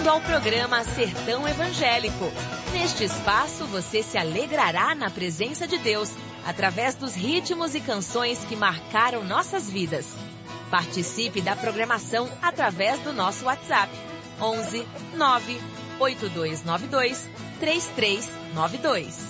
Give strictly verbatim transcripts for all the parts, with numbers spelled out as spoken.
bem-vindo ao programa Sertão Evangélico. Neste espaço você se alegrará na presença de Deus, através dos ritmos e canções que marcaram nossas vidas. Participe da programação através do nosso WhatsApp, onze nove oito dois nove dois três três nove dois.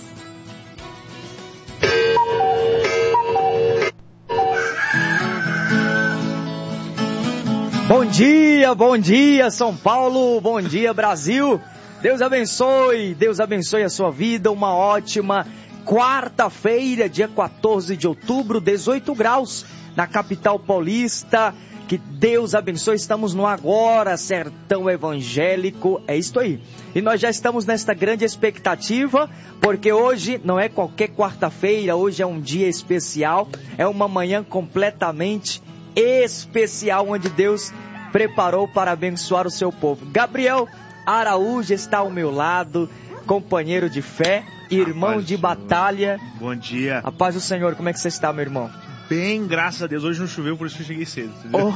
Bom dia, bom dia São Paulo, bom dia Brasil. Deus abençoe, Deus abençoe a sua vida. Uma ótima quarta-feira, dia quatorze de outubro, dezoito graus na capital paulista. Que Deus abençoe, estamos no Agora Sertão Evangélico, é isso aí. E nós já estamos nesta grande expectativa, porque hoje não é qualquer quarta-feira, hoje é um dia especial, é uma manhã completamente especial, onde Deus preparou para abençoar o seu povo. Gabriel Araújo está ao meu lado, companheiro de fé, irmão de batalha. Bom dia. A paz do Senhor, como é que você está, meu irmão? Bem, graças a Deus. Hoje não choveu, por isso que eu cheguei cedo. Oh,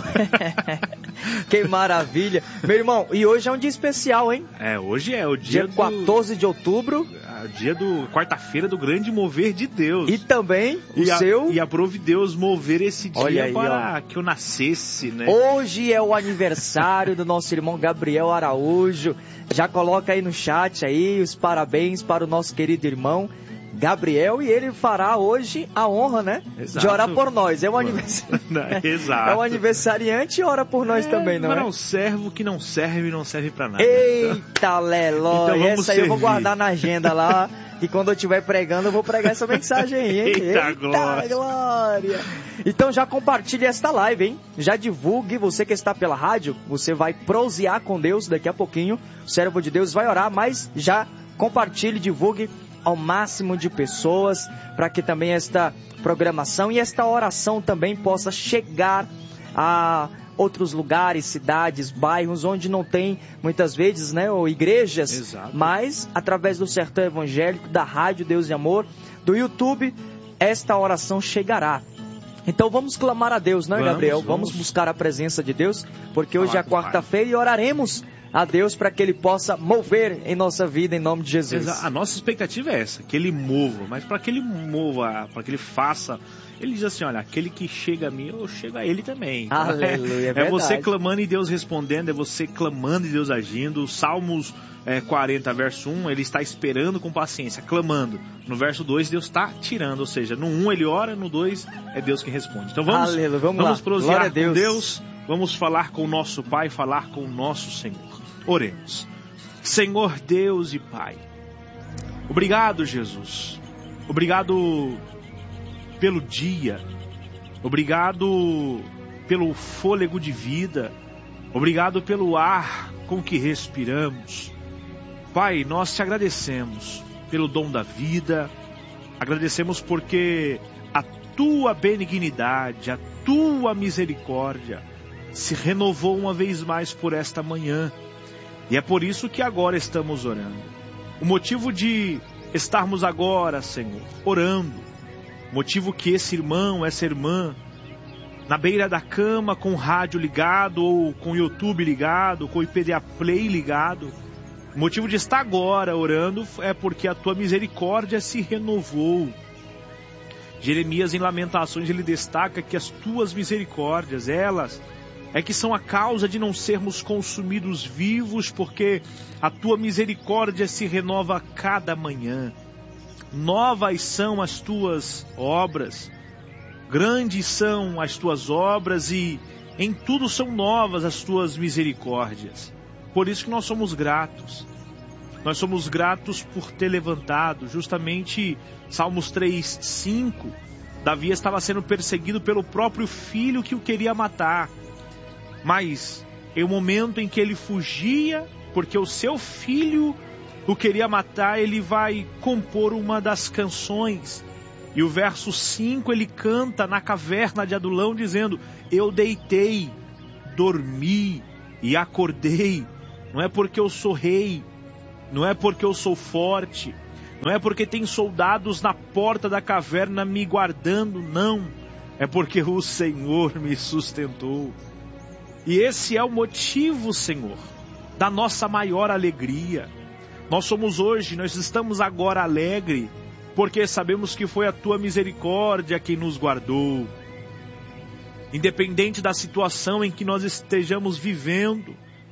que maravilha. Meu irmão, e hoje é um dia especial, hein? É, hoje é o dia, dia quatorze de outubro. O dia do quarta-feira do grande mover de Deus. E também o e a, seu... E aprove Deus mover esse dia Olha aí, para ó. que eu nascesse, né? Hoje é o aniversário do nosso irmão Gabriel Araújo. Já coloca aí no chat aí os parabéns para o nosso querido irmão Gabriel, e ele fará hoje a honra, né? Exato. De orar por nós. É um aniversariante. Exato. É um aniversariante e ora por nós é, também, não mas é? Não, servo que não serve, não serve pra nada. Eita, leló. Então essa aí servir. Eu vou guardar na agenda lá. E quando eu estiver pregando, eu vou pregar essa mensagem aí, hein? Eita, Eita glória. glória! Então já compartilhe esta live, hein? Já divulgue, você que está pela rádio, você vai prosear com Deus daqui a pouquinho. O servo de Deus vai orar, mas já compartilhe, divulgue ao máximo de pessoas, para que também esta programação e esta oração também possa chegar a outros lugares, cidades, bairros, onde não tem muitas vezes, né, ou igrejas. Exato. Mas através do Sertão Evangélico, da Rádio Deus e Amor, do YouTube, esta oração chegará. Então vamos clamar a Deus, não é, Gabriel? Vamos. vamos buscar a presença de Deus, porque hoje é quarta-feira e oraremos a Deus para que Ele possa mover em nossa vida, em nome de Jesus. A nossa expectativa é essa, que Ele mova, mas para que Ele mova, para que Ele faça, Ele diz assim, olha, aquele que chega a mim, eu chego a Ele também. Aleluia, é, é você clamando e Deus respondendo, é você clamando e Deus agindo. Salmos é, quarenta, verso um, Ele está esperando com paciência, clamando. No verso dois, Deus está tirando, ou seja, no um Ele ora, no dois é Deus que responde. Então vamos, Aleluia, vamos, vamos lá. prosear Deus. com Deus, vamos falar com o nosso Pai, falar com o nosso Senhor. Oremos. Senhor Deus e Pai, obrigado, Jesus. Obrigado pelo dia. Obrigado pelo fôlego de vida. Obrigado pelo ar com que respiramos. Pai, nós te agradecemos pelo dom da vida. Agradecemos porque a tua benignidade, a tua misericórdia se renovou uma vez mais por esta manhã. E é por isso que agora estamos orando. O motivo de estarmos agora, Senhor, orando, motivo que esse irmão, essa irmã, na beira da cama, com o rádio ligado, ou com o YouTube ligado, com o I P D A Play ligado, o motivo de estar agora orando é porque a tua misericórdia se renovou. Jeremias, em Lamentações, ele destaca que as tuas misericórdias, elas é que são a causa de não sermos consumidos vivos, porque a tua misericórdia se renova a cada manhã. Novas são as tuas obras, grandes são as tuas obras e em tudo são novas as tuas misericórdias. Por isso que nós somos gratos. Nós somos gratos por ter levantado, justamente Salmos três, cinco, Davi estava sendo perseguido pelo próprio filho que o queria matar. Mas em um momento em que ele fugia, porque o seu filho o queria matar, ele vai compor uma das canções. E o verso cinco ele canta na caverna de Adulão dizendo: eu deitei, dormi e acordei. Não é porque eu sou rei, não é porque eu sou forte, não é porque tem soldados na porta da caverna me guardando, não. É porque o Senhor me sustentou. E esse é o motivo, Senhor, da nossa maior alegria. Nós somos hoje, nós estamos agora alegre, porque sabemos que foi a tua misericórdia quem nos guardou. Independente da situação em que nós estejamos vivendo,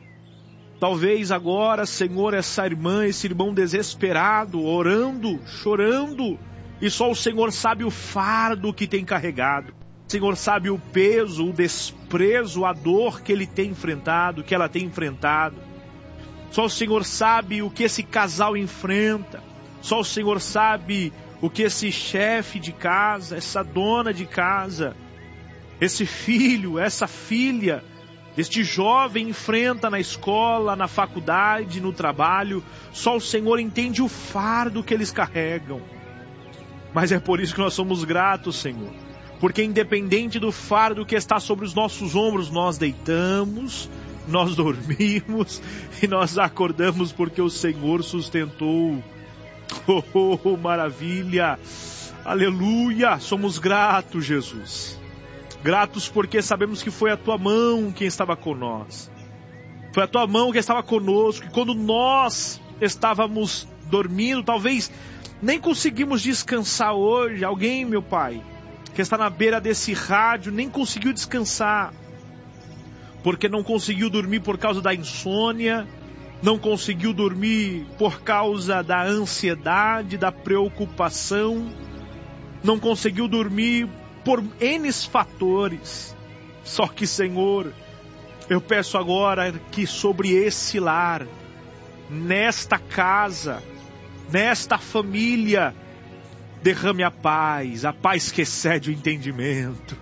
talvez agora, Senhor, essa irmã, esse irmão desesperado, orando, chorando, e só o Senhor sabe o fardo que tem carregado. O Senhor sabe o peso, o desprezo, a dor que ele tem enfrentado, que ela tem enfrentado. Só o Senhor sabe o que esse casal enfrenta. Só o Senhor sabe o que esse chefe de casa, essa dona de casa, esse filho, essa filha, este jovem enfrenta na escola, na faculdade, no trabalho. Só o Senhor entende o fardo que eles carregam. Mas é por isso que nós somos gratos, Senhor. Porque independente do fardo que está sobre os nossos ombros, nós deitamos, nós dormimos e nós acordamos porque o Senhor sustentou. Oh, oh, maravilha! Aleluia! Somos gratos, Jesus. Gratos porque sabemos que foi a tua mão quem estava com nós. Foi a tua mão que estava conosco. E quando nós estávamos dormindo, talvez nem conseguimos descansar hoje. Alguém, meu Pai, que está na beira desse rádio, nem conseguiu descansar. Porque não conseguiu dormir por causa da insônia. Não conseguiu dormir por causa da ansiedade, da preocupação. Não conseguiu dormir por N fatores. Só que, Senhor, eu peço agora que sobre esse lar, nesta casa, nesta família, derrame a paz, a paz que excede o entendimento.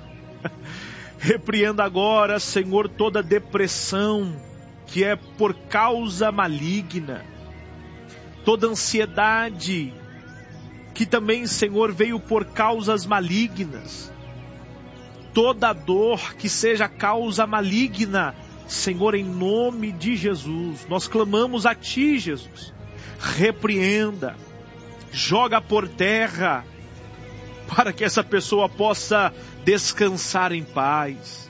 Repreenda agora, Senhor, toda depressão que é por causa maligna, toda ansiedade que também, Senhor, veio por causas malignas, toda dor que seja causa maligna, Senhor, em nome de Jesus, nós clamamos a Ti, Jesus. Repreenda, joga por terra, para que essa pessoa possa descansar em paz.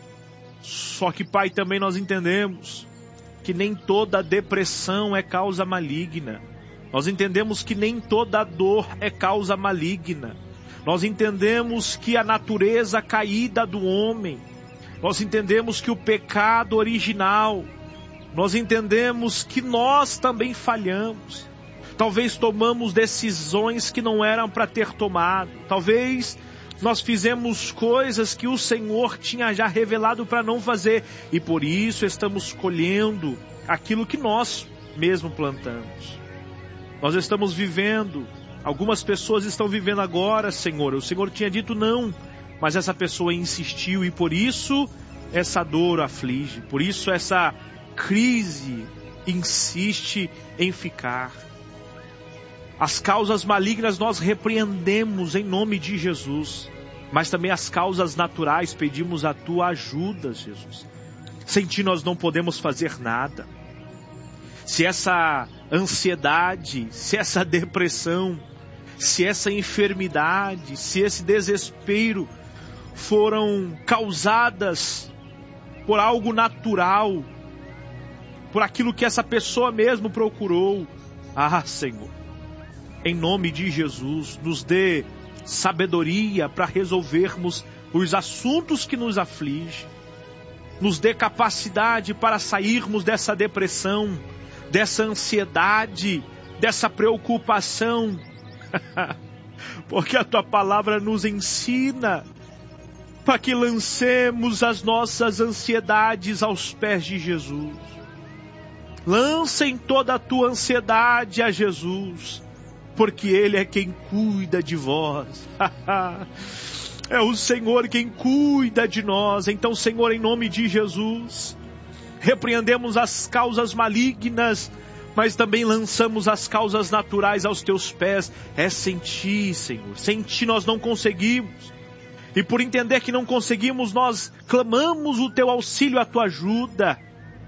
Só que, Pai, também nós entendemos que nem toda depressão é causa maligna. Nós entendemos que nem toda dor é causa maligna. Nós entendemos que a natureza caída do homem, nós entendemos que o pecado original, nós entendemos que nós também falhamos. Talvez tomamos decisões que não eram para ter tomado. Talvez nós fizemos coisas que o Senhor tinha já revelado para não fazer. E por isso estamos colhendo aquilo que nós mesmo plantamos. Nós estamos vivendo, algumas pessoas estão vivendo agora, Senhor. O Senhor tinha dito não, mas essa pessoa insistiu e por isso essa dor aflige. Por isso essa crise insiste em ficar. As causas malignas nós repreendemos em nome de Jesus. Mas também as causas naturais pedimos a tua ajuda, Jesus. Sem ti nós não podemos fazer nada. Se essa ansiedade, se essa depressão, se essa enfermidade, se esse desespero foram causadas por algo natural, por aquilo que essa pessoa mesmo procurou, ah, Senhor, em nome de Jesus, nos dê sabedoria para resolvermos os assuntos que nos afligem. Nos dê capacidade para sairmos dessa depressão, dessa ansiedade, dessa preocupação. Porque a tua palavra nos ensina para que lancemos as nossas ansiedades aos pés de Jesus. Lancem toda a tua ansiedade a Jesus, porque Ele é quem cuida de vós. É o Senhor quem cuida de nós. Então, Senhor, em nome de Jesus, repreendemos as causas malignas, mas também lançamos as causas naturais aos teus pés. É sem ti, Senhor. Sem ti nós não conseguimos. E por entender que não conseguimos, nós clamamos o teu auxílio, a tua ajuda.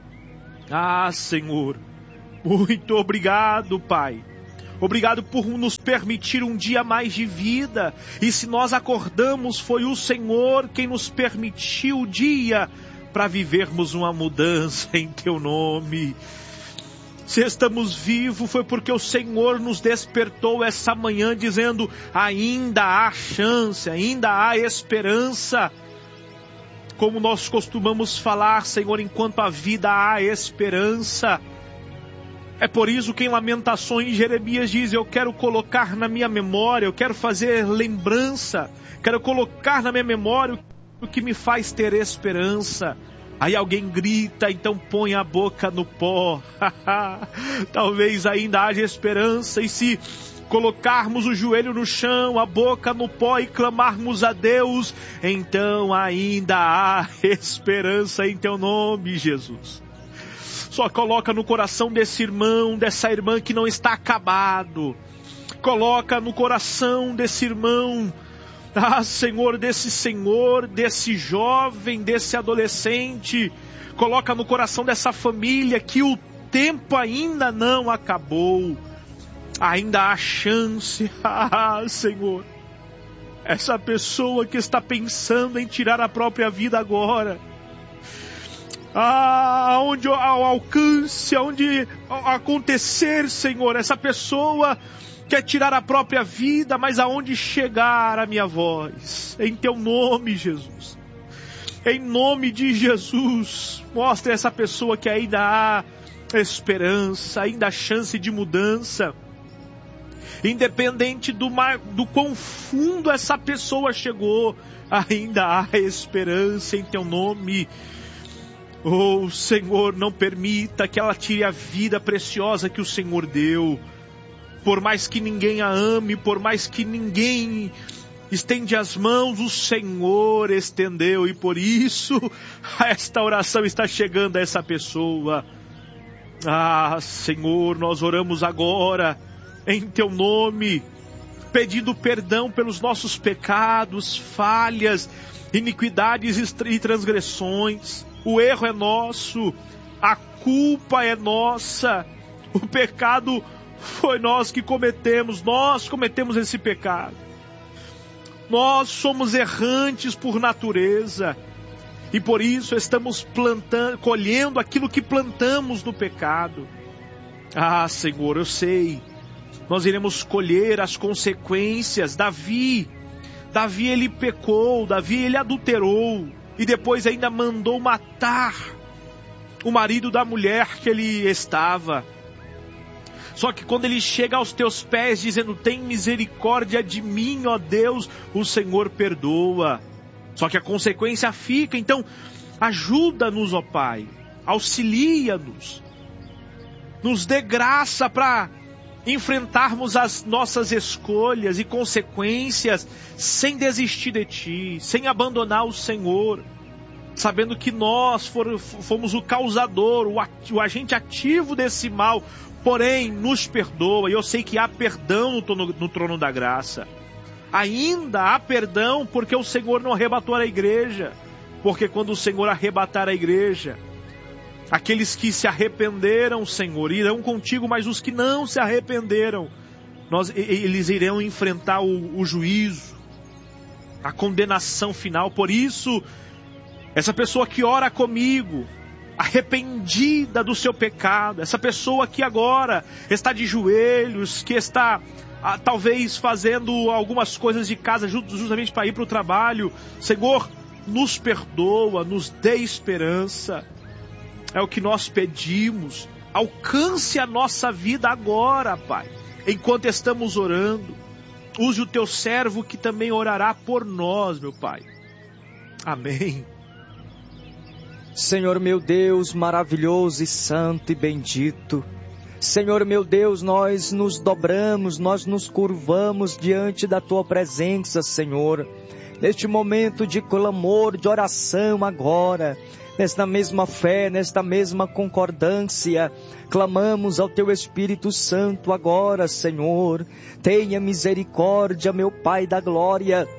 Ah, Senhor, muito obrigado, Pai. Obrigado por nos permitir um dia mais de vida. E se nós acordamos, foi o Senhor quem nos permitiu o dia para vivermos uma mudança em Teu nome. Se estamos vivos foi porque o Senhor nos despertou essa manhã dizendo, ainda há chance, ainda há esperança. Como nós costumamos falar, Senhor, enquanto a vida há esperança. É por isso que em Lamentações Jeremias diz, eu quero colocar na minha memória, eu quero fazer lembrança, quero colocar na minha memória o que me faz ter esperança. Aí alguém grita, então põe a boca no pó. Talvez ainda haja esperança, e se colocarmos o joelho no chão, a boca no pó e clamarmos a Deus, então ainda há esperança em Teu nome, Jesus. Só coloca no coração desse irmão, dessa irmã que não está acabado. Coloca no coração desse irmão, ah, Senhor, desse senhor, desse jovem, desse adolescente. Coloca no coração dessa família que o tempo ainda não acabou. Ainda há chance, ah, Senhor. Essa pessoa que está pensando em tirar a própria vida agora. Ah, onde ao alcance, onde acontecer, Senhor, essa pessoa quer tirar a própria vida, mas aonde chegar a minha voz? Em Teu nome, Jesus. Em nome de Jesus, mostre a essa pessoa que ainda há esperança, ainda há chance de mudança. Independente do, mar, do quão fundo essa pessoa chegou, ainda há esperança em Teu nome. Oh, Senhor, não permita que ela tire a vida preciosa que o Senhor deu. Por mais que ninguém a ame, por mais que ninguém estende as mãos, o Senhor estendeu. E por isso, esta oração está chegando a essa pessoa. Ah, Senhor, nós oramos agora em Teu nome, pedindo perdão pelos nossos pecados, falhas, iniquidades e transgressões. O erro é nosso, a culpa é nossa, o pecado foi nós que cometemos, nós cometemos esse pecado. Nós somos errantes por natureza e por isso estamos plantando, colhendo aquilo que plantamos no pecado. Ah, Senhor, eu sei, nós iremos colher as consequências. Davi, Davi ele pecou, Davi ele adulterou. E depois ainda mandou matar o marido da mulher que ele estava. Só que quando ele chega aos Teus pés dizendo, tem misericórdia de mim, ó Deus, o Senhor perdoa. Só que a consequência fica. Então, ajuda-nos, ó Pai, auxilia-nos, nos dê graça para enfrentarmos as nossas escolhas e consequências sem desistir de Ti, sem abandonar o Senhor, sabendo que nós for, fomos o causador, o, o agente ativo desse mal, porém nos perdoa. E eu sei que há perdão no trono, no trono da graça. Ainda há perdão porque o Senhor não arrebatou a igreja, porque quando o Senhor arrebatar a igreja, aqueles que se arrependeram, Senhor, irão contigo, mas os que não se arrependeram, nós, eles irão enfrentar o, o juízo, a condenação final. Por isso, essa pessoa que ora comigo, arrependida do seu pecado, essa pessoa que agora está de joelhos, que está ah, talvez fazendo algumas coisas de casa justamente para ir para o trabalho, Senhor, nos perdoa, nos dê esperança. É o que nós pedimos. Alcance a nossa vida agora, Pai, enquanto estamos orando. Use o Teu servo que também orará por nós, meu Pai. Amém. Senhor meu Deus, maravilhoso e santo e bendito. Senhor meu Deus, nós nos dobramos, nós nos curvamos diante da Tua presença, Senhor. Neste momento de clamor, de oração agora, nesta mesma fé, nesta mesma concordância, clamamos ao Teu Espírito Santo agora, Senhor. Tenha misericórdia, meu Pai da glória.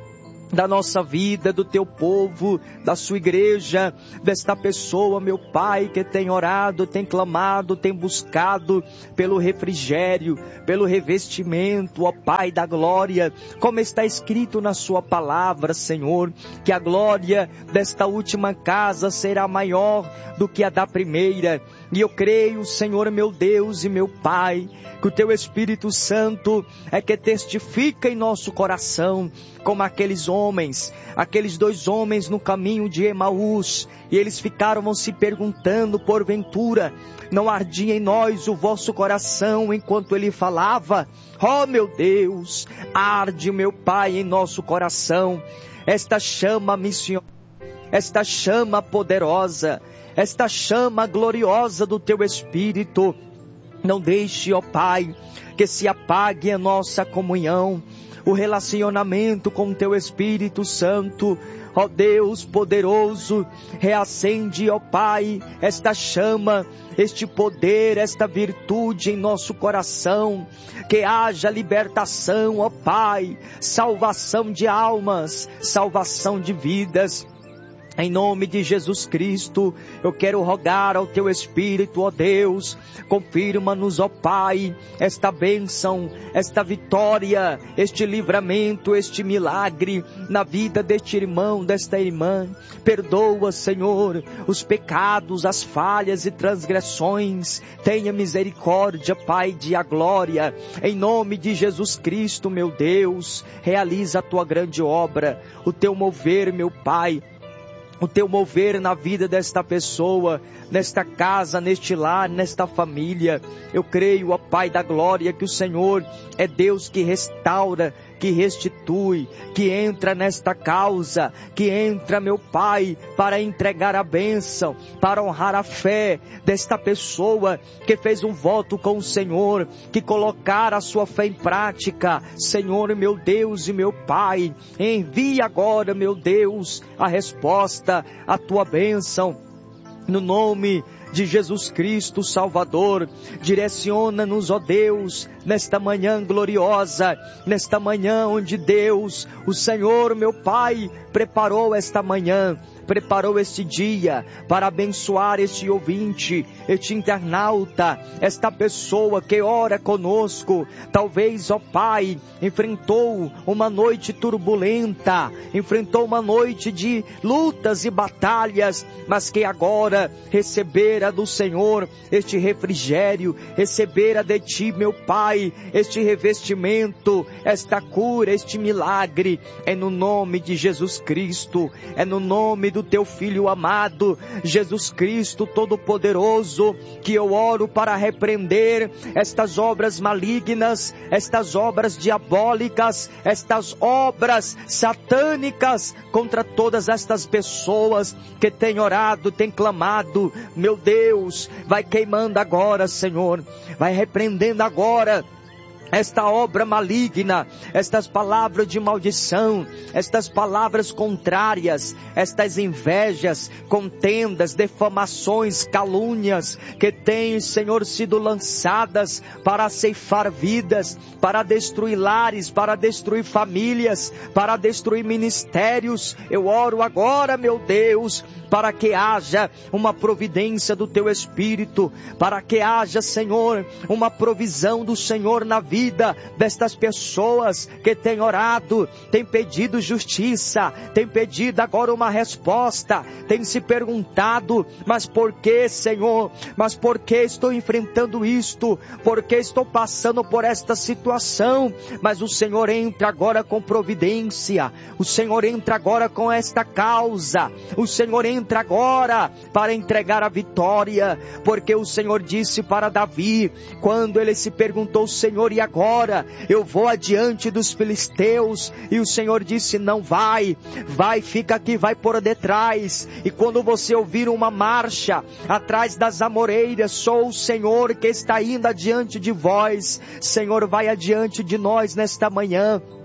da nossa vida, do teu povo, da sua igreja, desta pessoa, meu Pai, que tem orado, tem clamado, tem buscado pelo refrigério, pelo revestimento, ó Pai da glória, como está escrito na sua palavra, Senhor, que a glória desta última casa será maior do que a da primeira. E eu creio, Senhor, meu Deus e meu Pai, que o teu Espírito Santo é que testifica em nosso coração, como aqueles homens, aqueles dois homens no caminho de Emaús, e eles ficaram se perguntando, porventura, não ardia em nós o vosso coração enquanto ele falava? Oh meu Deus, arde, meu Pai, em nosso coração, esta chama missionária, esta chama poderosa, esta chama gloriosa do teu Espírito. Não deixe, ó Pai, que se apague a nossa comunhão, o relacionamento com o teu Espírito Santo. Ó Deus poderoso, reacende, ó Pai, esta chama, este poder, esta virtude em nosso coração, que haja libertação, ó Pai, salvação de almas, salvação de vidas. Em nome de Jesus Cristo, eu quero rogar ao teu Espírito, ó Deus, confirma-nos, ó Pai, esta bênção, esta vitória, este livramento, este milagre na vida deste irmão, desta irmã. Perdoa, Senhor, os pecados, as falhas e transgressões. Tenha misericórdia, Pai, de a glória. Em nome de Jesus Cristo, meu Deus, realiza a tua grande obra, o teu mover, meu Pai, o teu mover na vida desta pessoa, nesta casa, neste lar, nesta família. Eu creio, ó Pai da glória, que o Senhor é Deus que restaura, que restitui, que entra nesta causa, que entra, meu Pai, para entregar a bênção, para honrar a fé desta pessoa que fez um voto com o Senhor, que colocar a sua fé em prática. Senhor, meu Deus e meu Pai, envia agora, meu Deus, a resposta, a tua bênção, no nome de Jesus Cristo Salvador. Direciona-nos, ó Deus, nesta manhã gloriosa, nesta manhã onde Deus, o Senhor, meu Pai, preparou esta manhã, preparou este dia para abençoar este ouvinte, este internauta, esta pessoa que ora conosco. Talvez, ó Pai, enfrentou uma noite turbulenta, enfrentou uma noite de lutas e batalhas, mas que agora recebera do Senhor este refrigério, recebera de Ti, meu Pai, este revestimento, esta cura, este milagre. É no nome de Jesus Cristo, é no nome do Teu Filho amado, Jesus Cristo Todo-Poderoso, que eu oro para repreender estas obras malignas, estas obras diabólicas, estas obras satânicas contra todas estas pessoas que têm orado, têm clamado. Meu Deus, vai queimando agora, Senhor, vai repreendendo agora esta obra maligna, estas palavras de maldição, estas palavras contrárias, estas invejas, contendas, defamações, calúnias que têm, Senhor, sido lançadas para ceifar vidas, para destruir lares, para destruir famílias, para destruir ministérios. Eu oro agora, meu Deus, para que haja uma providência do Teu Espírito, para que haja, Senhor, uma provisão do Senhor na vida vida destas pessoas que têm orado, têm pedido justiça, têm pedido agora uma resposta, têm se perguntado, mas por que, Senhor? Mas por que estou enfrentando isto? Por que estou passando por esta situação? Mas o Senhor entra agora com providência, o Senhor entra agora com esta causa, o Senhor entra agora para entregar a vitória, porque o Senhor disse para Davi, quando ele se perguntou, Senhor, e agora? Eu vou adiante dos filisteus, e o Senhor disse, não vai, vai, fica aqui, vai por detrás, e quando você ouvir uma marcha atrás das amoreiras, sou o Senhor que está indo adiante de vós. Senhor, vai adiante de nós nesta manhã.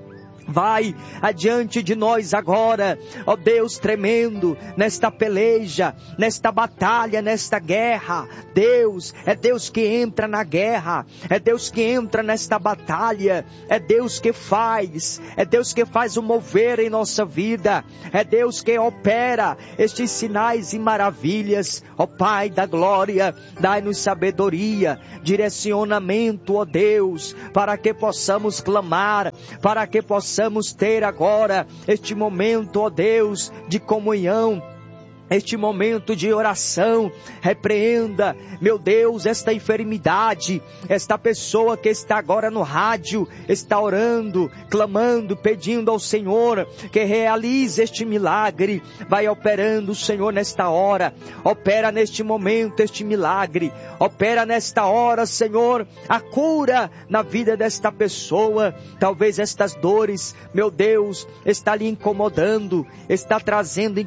Vai adiante de nós agora, ó Deus tremendo, nesta peleja, nesta batalha, nesta guerra. Deus, é Deus que entra na guerra, é Deus que entra nesta batalha, é Deus que faz, é Deus que faz o mover em nossa vida, é Deus que opera estes sinais e maravilhas. Ó Pai da glória, dai-nos sabedoria, direcionamento, ó Deus, para que possamos clamar, para que possamos Possamos ter agora este momento, ó Deus, de comunhão, este momento de oração. Repreenda, meu Deus, esta enfermidade, esta pessoa que está agora no rádio, está orando, clamando, pedindo ao Senhor que realize este milagre. Vai operando, Senhor, nesta hora, opera neste momento este milagre, opera nesta hora, Senhor, a cura na vida desta pessoa. Talvez estas dores, meu Deus, está lhe incomodando, está trazendo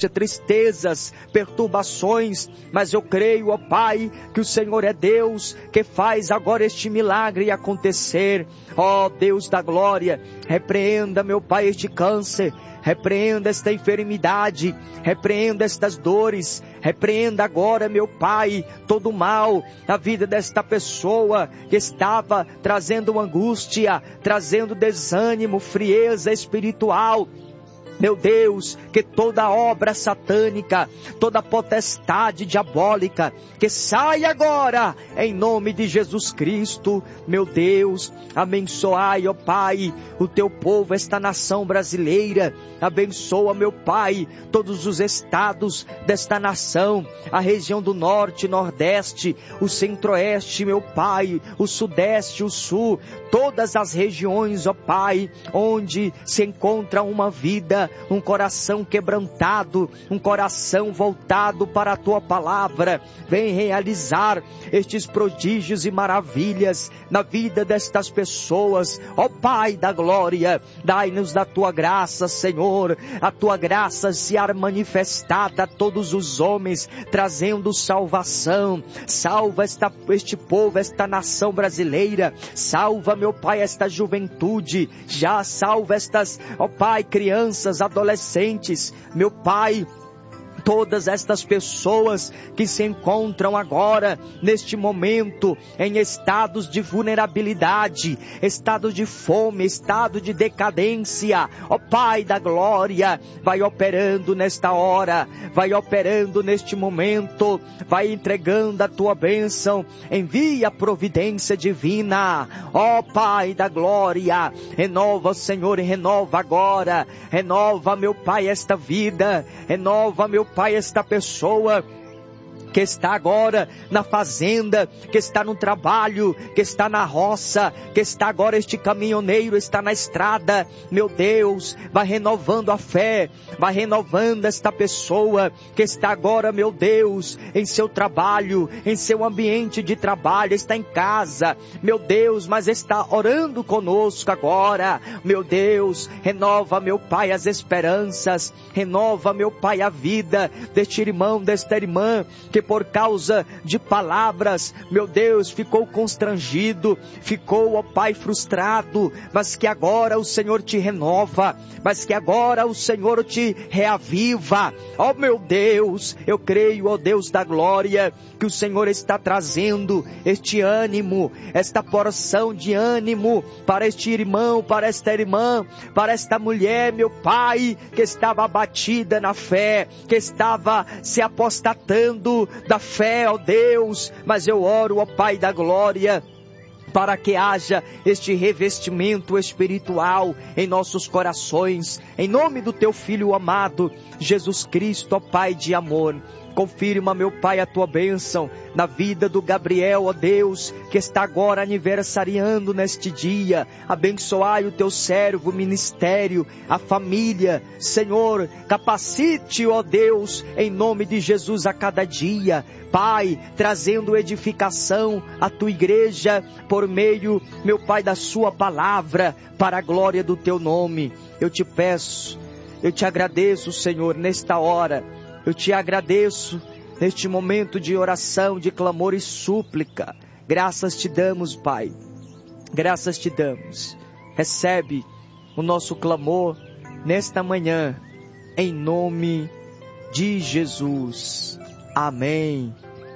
tristezas, perturbações, mas eu creio, ó Pai, que o Senhor é Deus que faz agora este milagre acontecer. Ó Deus da glória, repreenda, meu Pai, este câncer, repreenda esta enfermidade, repreenda estas dores, repreenda agora, meu Pai, todo o mal na vida desta pessoa que estava trazendo angústia, trazendo desânimo, frieza espiritual. Meu Deus, que toda obra satânica, toda potestade diabólica, que saia agora, em nome de Jesus Cristo. Meu Deus, abençoai, ó Pai, o teu povo, esta nação brasileira. Abençoa, meu Pai, todos os estados desta nação, a região do norte, nordeste, o centro-oeste, meu Pai, o sudeste, o sul, todas as regiões, ó Pai, onde se encontra uma vida, um coração quebrantado, um coração voltado para a Tua palavra. Vem realizar estes prodígios e maravilhas na vida destas pessoas. Ó Pai da glória, dai-nos da Tua graça, Senhor, a Tua graça se há manifestada a todos os homens, trazendo salvação. Salva esta, este povo, esta nação brasileira. Salva, meu Pai, esta juventude. Já salva estas, ó Pai, crianças, adolescentes, meu Pai, todas estas pessoas que se encontram agora, neste momento, em estados de vulnerabilidade, estado de fome, estado de decadência. Ó Pai da glória, vai operando nesta hora, vai operando neste momento, vai entregando a Tua bênção, envia a providência divina. Ó Pai da glória, renova, Senhor, renova agora, renova, meu Pai, esta vida, renova, meu Pai, esta pessoa que está agora na fazenda, que está no trabalho, que está na roça, que está agora este caminhoneiro, está na estrada. Meu Deus, vai renovando a fé, vai renovando esta pessoa que está agora, meu Deus, em seu trabalho, em seu ambiente de trabalho, está em casa, meu Deus, mas está orando conosco agora. Meu Deus, renova, meu Pai, as esperanças, renova, meu Pai, a vida deste irmão, desta irmã, que por causa de palavras, meu Deus, ficou constrangido, ficou, ó Pai, frustrado, mas que agora o Senhor te renova, mas que agora o Senhor te reaviva. Ó meu Deus, eu creio, ó Deus da glória, que o Senhor está trazendo este ânimo, esta porção de ânimo para este irmão, para esta irmã, para esta mulher, meu Pai, que estava abatida na fé, que estava se apostatando da fé, ó Deus. Mas eu oro, ó Pai da glória, para que haja este revestimento espiritual em nossos corações, em nome do Teu Filho amado, Jesus Cristo, ó Pai de amor. Confirma, meu Pai, a Tua bênção na vida do Gabriel, ó Deus, que está agora aniversariando neste dia. Abençoai o Teu servo, o ministério, a família. Senhor, capacite, ó Deus, em nome de Jesus a cada dia. Pai, trazendo edificação à Tua igreja por meio, meu Pai, da Sua palavra, para a glória do Teu nome. Eu te peço, eu te agradeço, Senhor, nesta hora. Eu te agradeço neste momento de oração, de clamor e súplica. Graças te damos, Pai. Graças te damos. Recebe o nosso clamor nesta manhã, em nome de Jesus. Amém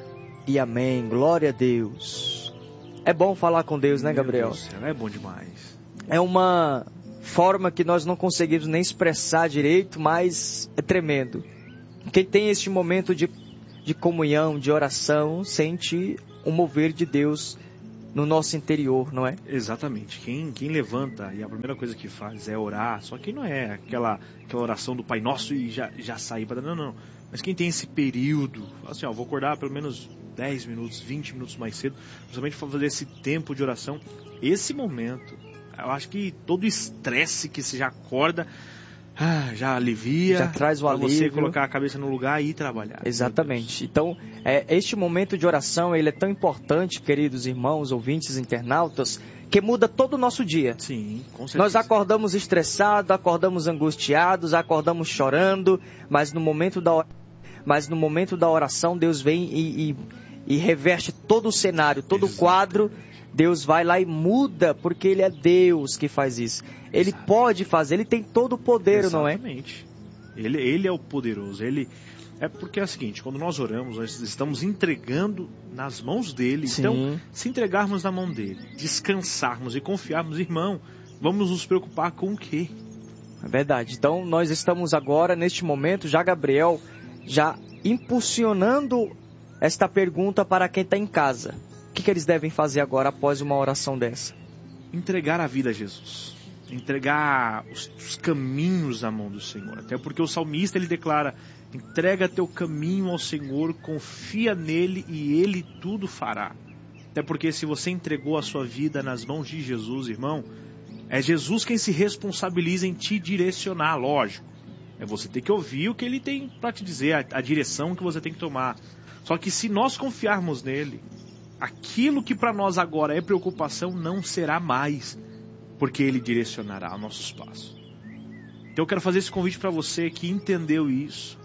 e amém. Glória a Deus. É bom falar com Deus, né, Gabriel? Deus, é bom demais. É uma forma que nós não conseguimos nem expressar direito, mas é tremendo. Quem tem este momento de, de comunhão, de oração, sente o mover de Deus no nosso interior, não é? Exatamente. Quem, quem levanta e a primeira coisa que faz é orar, só que não é aquela, aquela oração do Pai Nosso e já, já sair para... Não, não. Mas quem tem esse período, assim, ó, vou acordar pelo menos dez minutos, vinte minutos mais cedo, justamente para fazer esse tempo de oração, esse momento, eu acho que todo o estresse que você já acorda, ah, já alivia, já traz o alívio, você colocar a cabeça no lugar e ir trabalhar. Exatamente. Então, é, este momento de oração, ele é tão importante, queridos irmãos, ouvintes, internautas, que muda todo o nosso dia. Sim, com certeza. Nós acordamos estressados, acordamos angustiados, acordamos chorando, mas no momento da, mas no momento da oração, Deus vem e, e, e reverte todo o cenário, todo Exato. o quadro. Deus vai lá e muda, porque Ele é Deus que faz isso. Ele Exato. pode fazer, Ele tem todo o poder, Exatamente. não é? Exatamente. Ele, ele é o poderoso. Ele é porque é o seguinte, quando nós oramos, nós estamos entregando nas mãos dEle. Sim. Então, se entregarmos na mão dEle, descansarmos e confiarmos, irmão, vamos nos preocupar com o quê? É verdade. Então, nós estamos agora, neste momento, já Gabriel, já impulsionando esta pergunta para quem está em casa. O que, que eles devem fazer agora após uma oração dessa? Entregar a vida a Jesus. Entregar os, os caminhos na mão do Senhor. Até porque o salmista, ele declara: entrega teu caminho ao Senhor, confia nele e ele tudo fará. Até porque se você entregou a sua vida nas mãos de Jesus, irmão, é Jesus quem se responsabiliza em te direcionar, lógico. É você ter que ouvir o que ele tem para te dizer, a, a direção que você tem que tomar. Só que se nós confiarmos nele, aquilo que para nós agora é preocupação não será mais, porque Ele direcionará os nossos passos. Então eu quero fazer esse convite para você que entendeu isso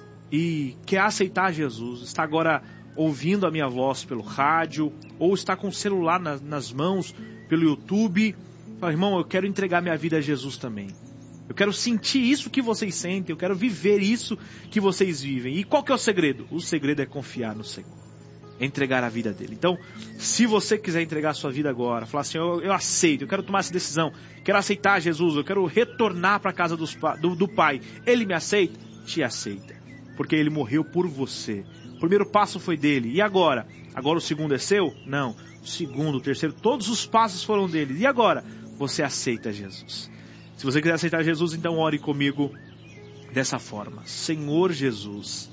e quer aceitar Jesus, está agora ouvindo a minha voz pelo rádio ou está com o celular na, nas mãos, pelo YouTube. Fala, irmão, eu quero entregar minha vida a Jesus também. Eu quero sentir isso que vocês sentem, eu quero viver isso que vocês vivem. E qual que é o segredo? O segredo é confiar no Senhor. Entregar a vida dele. Então, se você quiser entregar a sua vida agora, falar assim, eu, eu aceito, eu quero tomar essa decisão, quero aceitar Jesus, eu quero retornar para a casa dos, do, do Pai, Ele me aceita? Te aceita, porque Ele morreu por você. O primeiro passo foi dele, e agora? Agora o segundo é seu? Não, o segundo, o terceiro, todos os passos foram dele, e agora? Você aceita Jesus. Se você quiser aceitar Jesus, então ore comigo dessa forma: Senhor Jesus,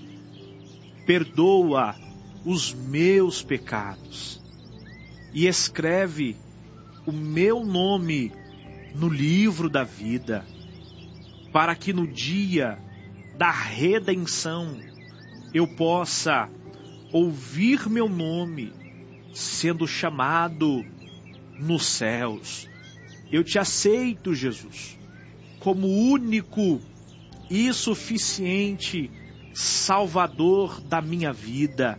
perdoa os meus pecados e escreve o meu nome no livro da vida, para que no dia da redenção eu possa ouvir meu nome sendo chamado nos céus. Eu te aceito, Jesus, como único e suficiente Salvador da minha vida.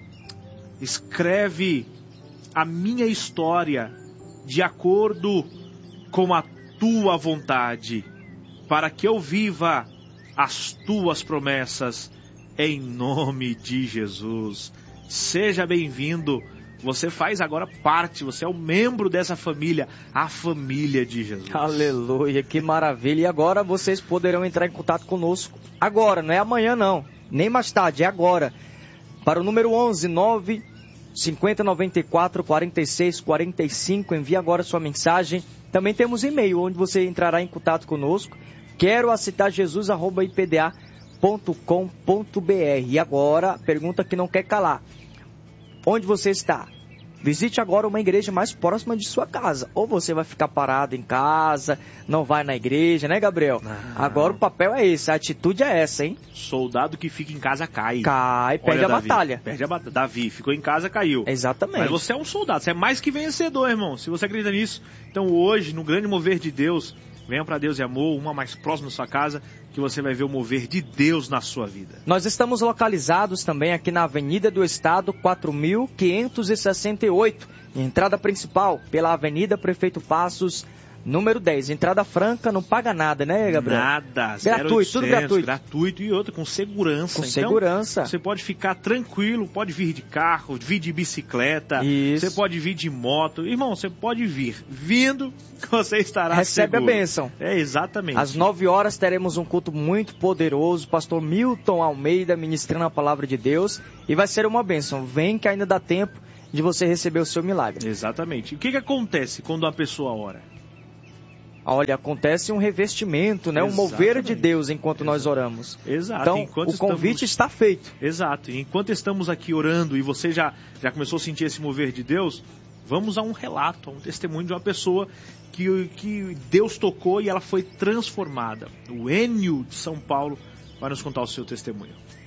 Escreve a minha história de acordo com a tua vontade, para que eu viva as tuas promessas, em nome de Jesus. Seja bem-vindo. Você faz agora parte, você é um membro dessa família, a família de Jesus. Aleluia, que maravilha. E agora vocês poderão entrar em contato conosco agora, não é amanhã não, nem mais tarde, é agora. Para o número onze, nove cinquenta, noventa e quatro, quarenta e seis, quarenta e cinco, envie agora sua mensagem. Também temos e-mail, onde você entrará em contato conosco. Quero aceitar Jesus, arroba i p d a ponto com ponto b r. E agora, a pergunta que não quer calar. Onde você está? Visite agora uma igreja mais próxima de sua casa. Ou você vai ficar parado em casa, não vai na igreja, né, Gabriel? Ah. Agora o papel é esse, a atitude é essa, hein? Soldado que fica em casa cai. Cai, perde Olha, a Davi, batalha. Perde a batalha. Davi ficou em casa, caiu. Exatamente. Mas você é um soldado, você é mais que vencedor, irmão. Se você acredita nisso, então hoje, no grande mover de Deus, venha para Deus e Amor, uma mais próxima da sua casa, que você vai ver o mover de Deus na sua vida. Nós estamos localizados também aqui na Avenida do Estado, quatro mil quinhentos e sessenta e oito, entrada principal pela Avenida Prefeito Passos, Número dez, entrada franca, não paga nada, né, Gabriel? Nada. Gratuito, tudo gratuito. Gratuito e outra, com segurança. Com então, segurança. Você pode ficar tranquilo, pode vir de carro, vir de bicicleta, Isso. você pode vir de moto. Irmão, você pode vir. Vindo, você estará Recebe seguro. a bênção. É, exatamente. Às nove horas teremos um culto muito poderoso, pastor Milton Almeida ministrando a palavra de Deus, e vai ser uma bênção. Vem que ainda dá tempo de você receber o seu milagre. Exatamente. E o que, que acontece quando uma pessoa ora? Olha, acontece um revestimento, né? Um mover de Deus enquanto Exato. nós oramos. Exato. Então, enquanto o convite estamos... está feito. Exato. E enquanto estamos aqui orando e você já, já começou a sentir esse mover de Deus, vamos a um relato, a um testemunho de uma pessoa que, que Deus tocou e ela foi transformada. O Enio de São Paulo vai nos contar o seu testemunho.